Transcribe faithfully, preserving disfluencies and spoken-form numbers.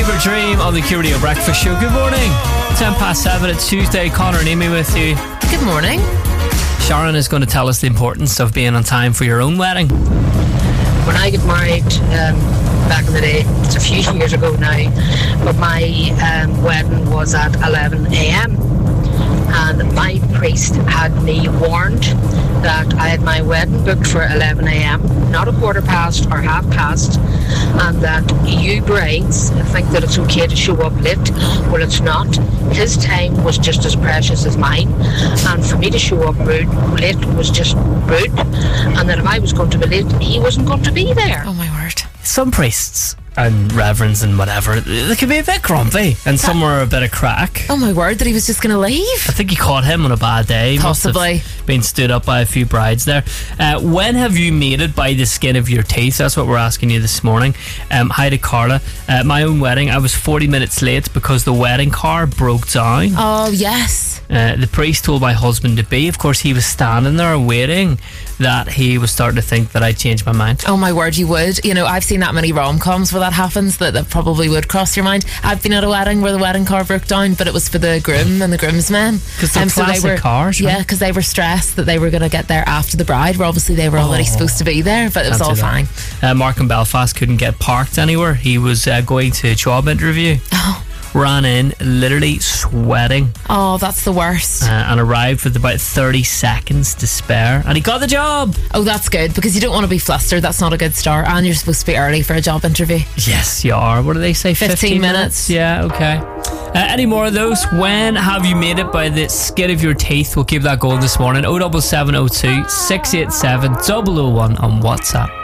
Dream on the Q Radio Breakfast Show. Good morning. ten past seven. It's Tuesday. Connor and Amy with you. Good morning. Sharon is going to tell us the importance of being on time for your own wedding. When I got married um, back in the day, it's a few years ago now, but my um, wedding was at eleven a.m. and my priest had me warned that I had my wedding booked for eleven a.m, not a quarter past or half past, and that you brides think that it's okay to show up late. Well, it's not. His time was just as precious as mine, and for me to show up rude, late was just rude, and that if I was going to be late, he wasn't going to be there. Oh my word. Some priests and reverends and whatever, they can be a bit grumpy, and some were a bit of crack. Oh my word, that he was just going to leave. I think he caught him on a bad day. He Possibly. must have been stood up by a few brides there. Uh, when have you made it by the skin of your teeth? That's what we're asking you this morning. Um, hi to Carla. Uh, my own wedding, I was forty minutes late because the wedding car broke down. Oh yes. Uh, the priest told my husband to be. Of course, he was standing there waiting, that he was starting to think that I'd changed my mind. Oh my word, you would. You know, I've seen that many rom-coms where that happens, that, that probably would cross your mind. I've been at a wedding where the wedding car broke down, but it was for the groom and the groomsmen. Because they're um, so classic they were, cars, right? Yeah, because they were stressed that they were going to get there after the bride, where obviously they were already Oh, supposed to be there, but it was all fine. Uh, Mark in Belfast couldn't get parked anywhere. He was uh, going to a job interview. Oh. Ran in literally sweating. Oh, that's the worst. Uh, and arrived with about thirty seconds to spare, and he got the job. Oh, that's good, because you don't want to be flustered. That's not a good start, and you're supposed to be early for a job interview. Yes, you are. What do they say? fifteen minutes. Yeah, okay. Uh, any more of those? When have you made it by the skin of your teeth? We'll keep that going this morning. oh seven seven oh two, six eight seven, double oh one on WhatsApp.